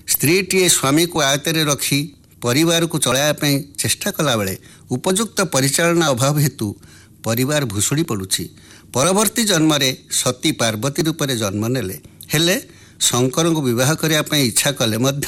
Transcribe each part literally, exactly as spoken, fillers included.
ସ୍ତ୍ରୀଟିଏ ସ୍ୱାମୀକୁ ଆୟତ୍ତରେ ରଖି ପରିବାରକୁ ଚଳାଇବା ପାଇଁ ଚେଷ୍ଟା କଲାବେଳେ ଉପଯୁକ୍ତ ପରିଚାଳନା ଅଭାବ ହେତୁ ପରିବାର ଭୁଷୁଡ଼ି ପଡ଼ୁଛି। ପରବର୍ତ୍ତୀ ଜନ୍ମରେ ସତୀ ପାର୍ବତୀ ରୂପରେ ଜନ୍ମ ନେଲେ, ହେଲେ ଶଙ୍କରଙ୍କୁ ବିବାହ କରିବା ପାଇଁ ଇଚ୍ଛା କଲେ ମଧ୍ୟ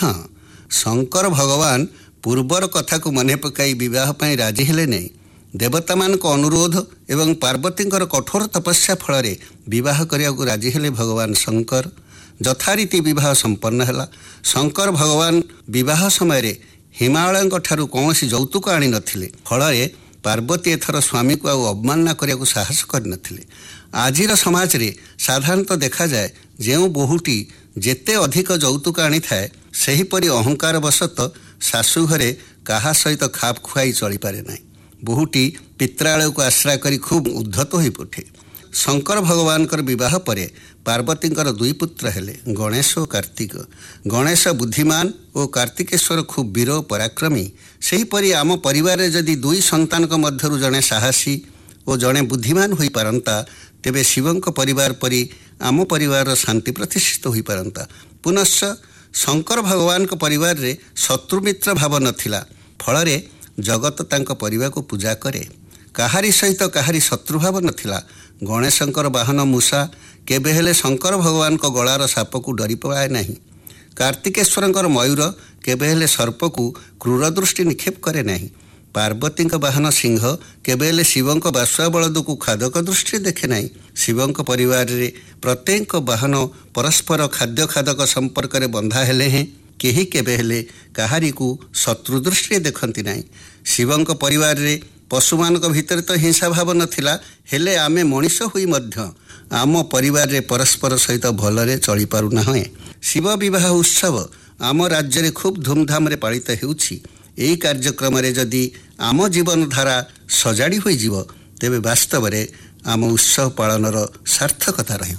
ଶଙ୍କର ଭଗବାନ ପୂର୍ବର କଥାକୁ ମନେ ପକାଇ ବିବାହ ପାଇଁ ରାଜି ହେଲେ ନାହିଁ। ଦେବତାମାନଙ୍କ ଅନୁରୋଧ ଏବଂ ପାର୍ବତୀଙ୍କର କଠୋର ତପସ୍ୟା ଫଳରେ ବିବାହ କରିବାକୁ ରାଜି ହେଲେ ଭଗବାନ ଶଙ୍କର। ଯଥାରୀତି ବିବାହ ସମ୍ପନ୍ନ ହେଲା। ଶଙ୍କର ଭଗବାନ ବିବାହ ସମୟରେ ହିମାଳୟଙ୍କ ଠାରୁ କୌଣସି ଯୌତୁକ ଆଣିନଥିଲେ। ଫଳରେ ପାର୍ବତୀ ଏଥର ସ୍ୱାମୀକୁ ଆଉ ଅବମାନନା କରିବାକୁ ସାହସ କରିନଥିଲେ। ଆଜିର ସମାଜରେ ସାଧାରଣତଃ ଦେଖାଯାଏ, ଯେଉଁ ବୋହୂଟି ଯେତେ ଅଧିକ ଯୌତୁକ ଆଣିଥାଏ ସେହିପରି ଅହଙ୍କାର ବଶତଃ ଶାଶୁ ଘରେ କାହା ସହିତ ଖାପ ଖୁଆଇ ଚଳିପାରେ ନାହିଁ। ବୋହୂଟି ପିତ୍ରାଳୟକୁ ଆଶ୍ରୟ କରି ଖୁବ୍ ଉଦ୍ଧତ ହୋଇପଡ଼େ। ଶଙ୍କର ଭଗବାନଙ୍କର ବିବାହ ପରେ ପାର୍ବତୀଙ୍କର ଦୁଇ ପୁତ୍ର ହେଲେ, ଗଣେଶ ଓ କାର୍ତ୍ତିକ। ଗଣେଶ ବୁଦ୍ଧିମାନ ଓ କାର୍ତ୍ତିକେଶ୍ୱର ଖୁବ୍ ବୀର ଓ ପରାକ୍ରମୀ। ସେହିପରି ଆମ ପରିବାରରେ ଯଦି ଦୁଇ ସନ୍ତାନଙ୍କ ମଧ୍ୟରୁ ଜଣେ ସାହସୀ ଓ ଜଣେ ବୁଦ୍ଧିମାନ ହୋଇପାରନ୍ତା, ତେବେ ଶିବଙ୍କ ପରିବାର ପରି ଆମ ପରିବାରର ଶାନ୍ତି ପ୍ରତିଷ୍ଠିତ ହୋଇପାରନ୍ତା। ପୁନଶ୍ଚ ଶଙ୍କର ଭଗବାନଙ୍କ ପରିବାରରେ ଶତ୍ରୁମିତ୍ର ଭାବ ନଥିଲା। ଫଳରେ ଜଗତ ତାଙ୍କ ପରିବାରକୁ ପୂଜା କରେ। କାହାରି ସହିତ କାହାରି ଶତ୍ରୁଭାବ ନଥିଲା। ଗଣେଶଙ୍କର ବାହନ ମୂଷା କେବେ ହେଲେ ଶଙ୍କର ଭଗବାନଙ୍କ ଗଳାର ସାପକୁ ଡରି ପଳାଏ ନାହିଁ। କାର୍ତ୍ତିକେଶ୍ୱରଙ୍କର ମୟୂର କେବେ ହେଲେ ସର୍ପକୁ କ୍ରୂର ଦୃଷ୍ଟି ନିକ୍ଷେପ କରେ ନାହିଁ। ପାର୍ବତୀଙ୍କ ବାହନ ସିଂହ କେବେ ହେଲେ ଶିବଙ୍କ ବାସୁଆ ବଳଦକୁ ଖାଦକ ଦୃଷ୍ଟିରେ ଦେଖେ ନାହିଁ। ଶିବଙ୍କ ପରିବାରରେ ପ୍ରତ୍ୟେକ ବାହନ ପରସ୍ପର ଖାଦ୍ୟ ଖାଦକ ସମ୍ପର୍କରେ ବନ୍ଧା ହେଲେ ହେଁ କେହି କେବେ ହେଲେ କାହାରିକୁ ଶତ୍ରୁ ଦୃଷ୍ଟିରେ ଦେଖନ୍ତି ନାହିଁ। ଶିବଙ୍କ ପରିବାରରେ ପଶୁମାନଙ୍କ ଭିତରେ ତ ହିଂସା ଭାବ ନଥିଲା, ହେଲେ ଆମେ ମଣିଷ ହୋଇ ମଧ୍ୟ ଆମ ପରିବାରରେ ପରସ୍ପର ସହିତ ଭଲରେ ଚଳିପାରୁନାହେଁ। ଶିବ ବିବାହ ଉତ୍ସବ ଆମ ରାଜ୍ୟରେ ଖୁବ୍ ଧୁମଧାମରେ ପାଳିତ ହେଉଛି। ଏହି କାର୍ଯ୍ୟକ୍ରମରେ ଯଦି ଆମ ଜୀବନଧାରା ସଜାଡ଼ି ହୋଇଯିବ, ତେବେ ବାସ୍ତବରେ ଆମ ଉତ୍ସବ ପାଳନର ସାର୍ଥକତା ରହିବ।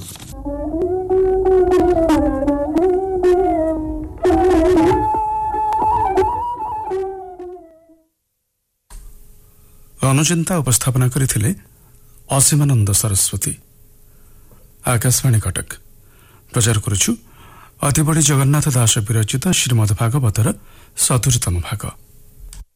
ଅନୁଚିନ୍ତା ଉପସ୍ଥାପନା କରିଥିଲେ ଅସୀମାନନ୍ଦ ସରସ୍ୱତୀ। ଆକାଶବାଣୀ କଟକ। ପ୍ରଚାର କରୁଛୁ ଅତିବଡ଼ି ଜଗନ୍ନାଥ ଦାସ ବିରଚିତ ଶ୍ରୀମଦ୍ ଭାଗବତର ସତୁରିତମ ଭାଗ।